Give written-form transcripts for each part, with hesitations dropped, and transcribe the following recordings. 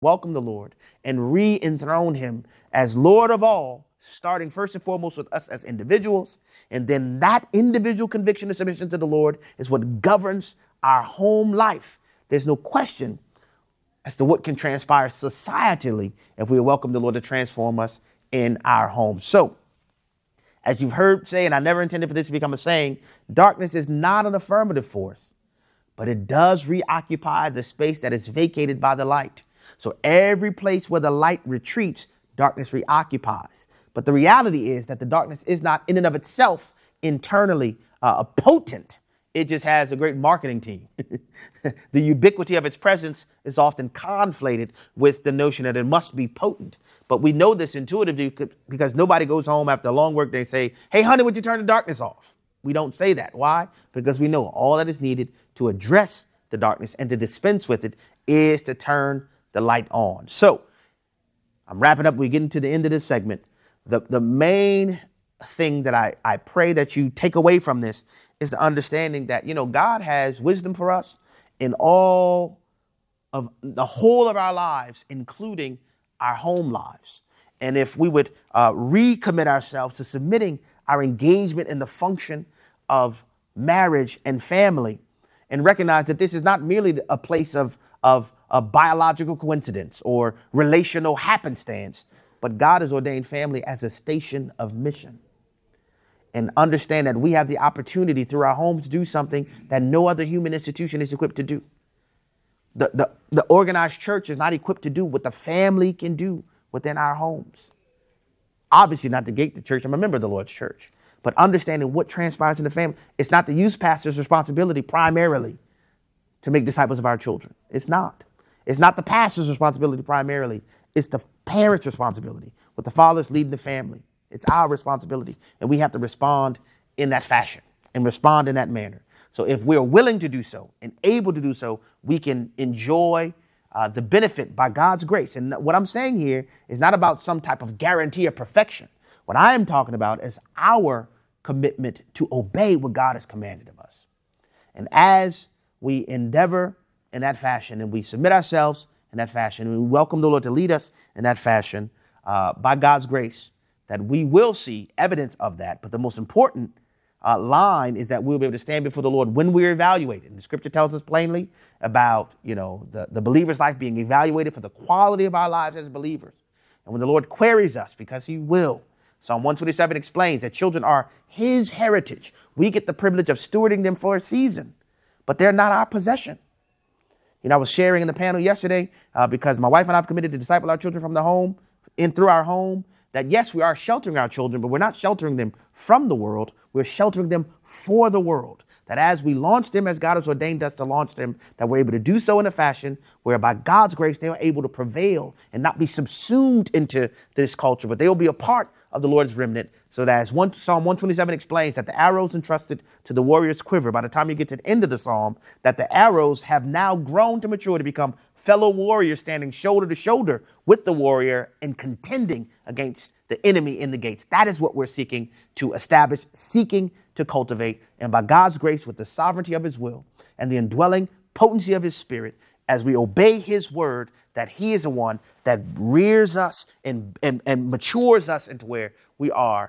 welcome the Lord and re-enthrone him as Lord of all, starting first and foremost with us as individuals. And then that individual conviction and submission to the Lord is what governs our home life. There's no question as to what can transpire societally if we welcome the Lord to transform us in our homes. So, as you've heard say, and I never intended for this to become a saying, darkness is not an affirmative force, but it does reoccupy the space that is vacated by the light. So every place where the light retreats, darkness reoccupies. But the reality is that the darkness is not in and of itself internally potent. It just has a great marketing team. The ubiquity of its presence is often conflated with the notion that it must be potent. But we know this intuitively because nobody goes home after a long work day and say, hey, honey, would you turn the darkness off? We don't say that. Why? Because we know all that is needed to address the darkness and to dispense with it is to turn the light on. So I'm wrapping up. We're getting to the end of this segment. The main thing that I pray that you take away from this is the understanding that, God has wisdom for us in all of the whole of our lives, including our home lives. And if we would recommit ourselves to submitting our engagement in the function of marriage and family and recognize that this is not merely a place of a biological coincidence or relational happenstance, but God has ordained family as a station of mission. And understand that we have the opportunity through our homes to do something that no other human institution is equipped to do. The organized church is not equipped to do what the family can do within our homes. Obviously not to gate the church. I'm a member of the Lord's church. But understanding what transpires in the family, it's not the youth pastor's responsibility primarily to make disciples of our children. It's not. It's not the pastor's responsibility primarily. It's the parent's responsibility, with the fathers leading the family. It's our responsibility, and we have to respond in that fashion and respond in that manner. So if we're willing to do so and able to do so, we can enjoy the benefit by God's grace. And what I'm saying here is not about some type of guarantee of perfection. What I am talking about is our commitment to obey what God has commanded of us. And as we endeavor in that fashion and we submit ourselves in that fashion, and we welcome the Lord to lead us in that fashion, by God's grace, that we will see evidence of that. But the most important line is that we'll be able to stand before the Lord when we're evaluated. And the scripture tells us plainly about, the believer's life being evaluated for the quality of our lives as believers. And when the Lord queries us, because he will, Psalm 127 explains that children are his heritage. We get the privilege of stewarding them for a season, but they're not our possession. I was sharing in the panel yesterday because my wife and I have committed to disciple our children from the home and through our home, that yes, we are sheltering our children, but we're not sheltering them from the world. We're sheltering them for the world. That as we launch them, as God has ordained us to launch them, that we're able to do so in a fashion where by God's grace, they are able to prevail and not be subsumed into this culture, but they will be a part of the Lord's remnant. So that as Psalm 127 explains, that the arrows entrusted to the warrior's quiver, by the time you get to the end of the psalm, that the arrows have now grown to mature to become fellow warriors standing shoulder to shoulder with the warrior and contending against the enemy in the gates. That is what we're seeking to establish, seeking to cultivate. And by God's grace, with the sovereignty of his will and the indwelling potency of his spirit, as we obey his word, that he is the one that rears us and matures us into where we are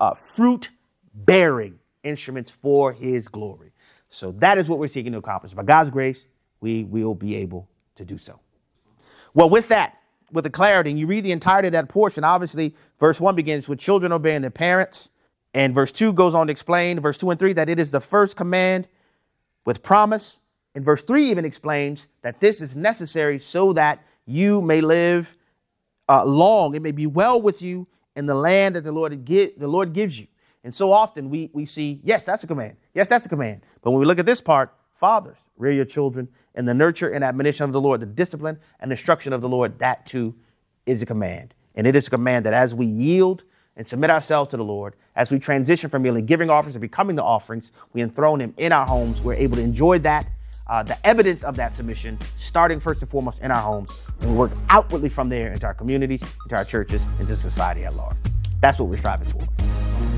fruit-bearing instruments for his glory. So that is what we're seeking to accomplish. By God's grace, we will be able to do so. Well, with the clarity, and you read the entirety of that portion, obviously, verse 1 begins with children obeying their parents. And verse 2 goes on to explain, verse 2 and 3, that it is the first command with promise. And verse 3 even explains that this is necessary so that you may live long. It may be well with you in the land that the Lord gives you. And so often we see, yes, that's a command. Yes, that's a command. But when we look at this part, fathers, rear your children in the nurture and admonition of the Lord, the discipline and instruction of the Lord, that too is a command. And it is a command that as we yield and submit ourselves to the Lord, as we transition from merely giving offerings to becoming the offerings, we enthrone him in our homes. We're able to enjoy that, the evidence of that submission, starting first and foremost in our homes. And we work outwardly from there into our communities, into our churches, into society at large. That's what we're striving for.